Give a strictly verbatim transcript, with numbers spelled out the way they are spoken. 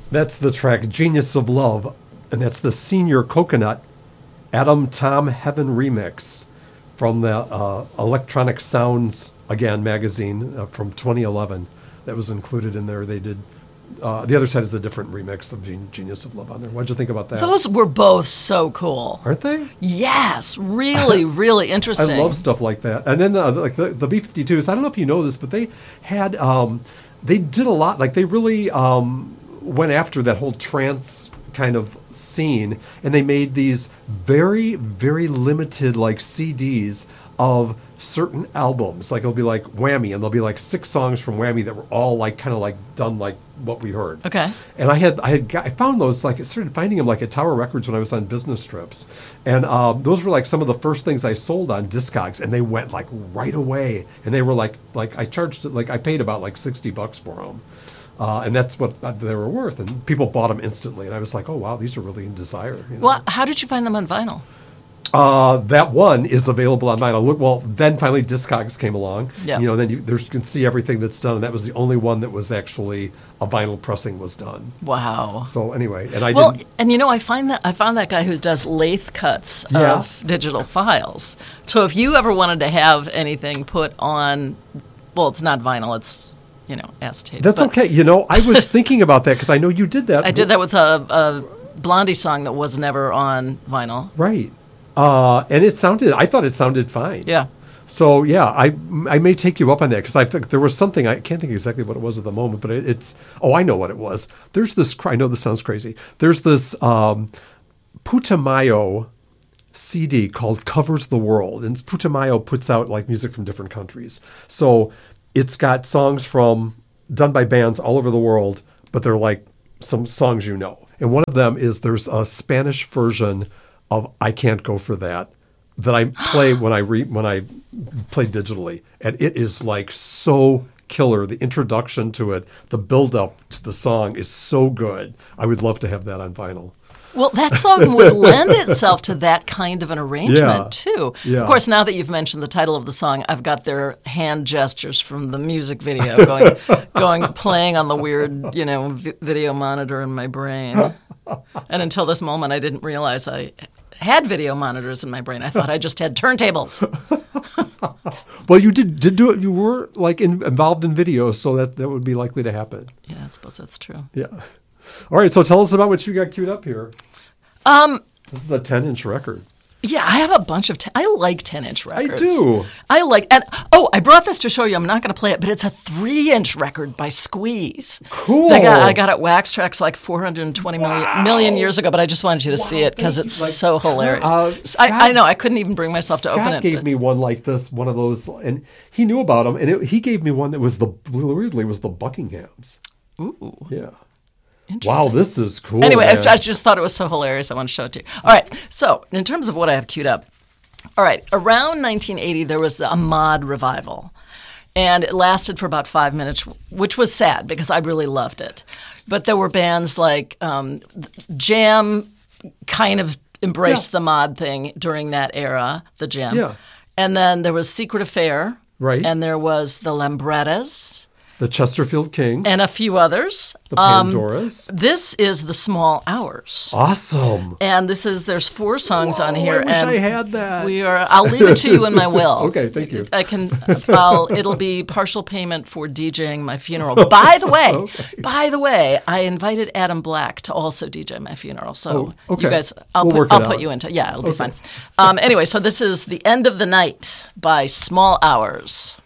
That's the track Genius of Love, and that's the Senior Coconut Adam Tom Heaven remix from the uh, Electronic Sounds, again, magazine uh, from twenty eleven that was included in there. They did, uh, the other side is a different remix of Gen- Genius of Love on there. What'd you think about that? Those were both so cool. Aren't they? Yes, really, really interesting. I love stuff like that. And then the, like the, the B fifty-twos, I don't know if you know this, but they had, um, they did a lot, like they really um, went after that whole trance kind of scene, and they made these very, very limited like C Ds of certain albums. Like it'll be like Whammy, and there'll be like six songs from Whammy that were all like kind of like done like what we heard. Okay. And I had I had got, I found those, like I started finding them like at Tower Records when I was on business trips, and um, those were like some of the first things I sold on Discogs, and they went like right away, and they were like like I charged like I paid about like sixty bucks for them. Uh, and that's what they were worth. And people bought them instantly. And I was like, oh, wow, these are really in desire. You know? Well, how did you find them on vinyl? Uh, that one is available on vinyl. Look, well, then finally Discogs came along. Yeah. You know, then you, there's, you can see everything that's done. And that was the only one that was actually a vinyl pressing was done. Wow. So anyway, and I well, didn't. and you know, I find that I found that guy who does lathe cuts Yeah. of digital files. So if you ever wanted to have anything put on, well, it's not vinyl, it's, you know, acetate. That's but okay. You know, I was thinking about that because I know you did that. I did that with a, a Blondie song that was never on vinyl. Right. Uh, and it sounded, I thought it sounded fine. Yeah. So, yeah, I I may take you up on that because I think there was something, I can't think exactly what it was at the moment, but it, it's, oh, I know what it was. There's this, I know this sounds crazy. There's this um, Putumayo C D called Covers the World. And Putumayo puts out like music from different countries. So it's got songs from, done by bands all over the world, but they're like some songs you know. And one of them is there's a Spanish version of I Can't Go For That that I play when I re, when I play digitally, and it is like so killer. The introduction to it, the build up to the song is so good. I would love to have that on vinyl. Well, that song would lend itself to that kind of an arrangement, Yeah. too. Yeah. Of course, now that you've mentioned the title of the song, I've got their hand gestures from the music video going, going playing on the weird, you know, vi- video monitor in my brain. And until this moment, I didn't realize I had video monitors in my brain. I thought I just had turntables. Well, you did did do it. You were like in, involved in video, so that that would be likely to happen. Yeah, I suppose that's true. Yeah. All right. So tell us about what you got queued up here. Um, This is a ten-inch record. Yeah, I have a bunch of. Ten, I like ten-inch records. I do. I like, and oh, I brought this to show you. I'm not going to play it, but it's a three-inch record by Squeeze. Cool. They got, I got it Wax Trax like four hundred twenty wow. million, million years ago, but I just wanted you to wow, see it because it's like, so hilarious. Uh, Scott, I, I know I couldn't even bring myself to Scott open it. Scott gave but. me one like this, one of those, and he knew about them, and it, he gave me one that was the weirdly was the Buckinghams. Ooh. Yeah. Wow, this is cool. Anyway, man. I, I just thought it was so hilarious. I want to show it to you. All right. So, in terms of what I have queued up, all right, around nineteen eighty, there was a mod revival. And it lasted for about five minutes, which was sad because I really loved it. But there were bands like um, Jam kind of embraced yeah. the mod thing during that era, the Jam. Yeah. And then there was Secret Affair. Right. And there was the Lambrettas. The Chesterfield Kings. And a few others. The Pandoras. Um, this is The Small Hours. Awesome. And this is, there's four songs Whoa, on here. I wish and I had that. We are, I'll leave it to you in my will. Okay, thank you. I can, I'll, it'll be partial payment for DJing my funeral. By the way, okay. by the way, I invited Adam Black to also D J my funeral. So oh, okay. you guys, I'll, we'll put, I'll out. put you into, yeah, it'll be okay. fine. Um, anyway, so this is The End of the Night by Small Hours.